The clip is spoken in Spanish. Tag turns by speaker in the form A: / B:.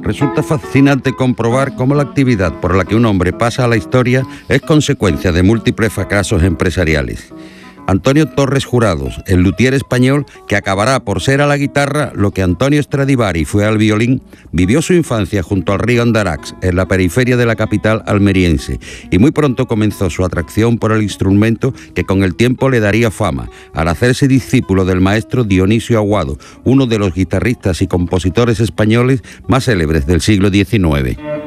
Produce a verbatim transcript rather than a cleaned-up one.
A: Resulta fascinante comprobar cómo la actividad por la que un hombre pasa a la historia es consecuencia de múltiples fracasos empresariales. Antonio Torres Jurados, el luthier español que acabará por ser a la guitarra lo que Antonio Stradivari fue al violín, vivió su infancia junto al río Andarax, en la periferia de la capital almeriense, y muy pronto comenzó su atracción por el instrumento que con el tiempo le daría fama, al hacerse discípulo del maestro Dionisio Aguado, uno de los guitarristas y compositores españoles más célebres del siglo diecinueve.